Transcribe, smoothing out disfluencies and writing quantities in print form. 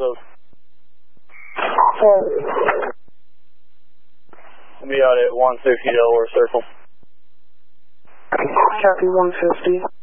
those. Sorry. I'll be out at 150 Delaware Circle. Copy 150.